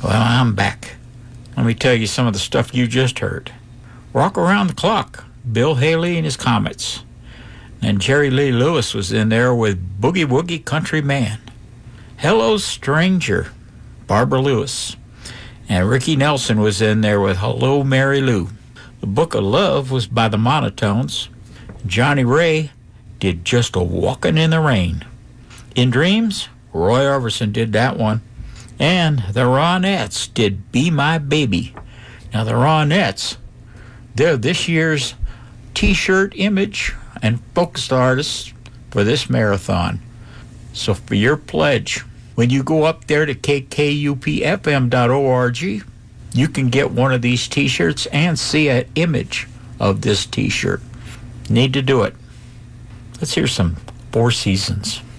Well, I'm back. Let me tell you some of the stuff you just heard. Rock Around the Clock, Bill Haley and his Comets. And Jerry Lee Lewis was in there with Boogie Woogie Country Man. Hello Stranger, Barbara Lewis. And Ricky Nelson was in there with Hello Mary Lou. The Book of Love was by the Monotones. Johnny Ray did Just a Walkin' in the Rain. In Dreams, Roy Orbison did that one. And the Ronettes did Be My Baby. Now the Ronettes, they're this year's T-shirt image and focused artists for this marathon. So for your pledge, when you go up there to kkupfm.org, you can get one of these T-shirts and see an image of this T-shirt. Need to do it. Let's hear some Four Seasons.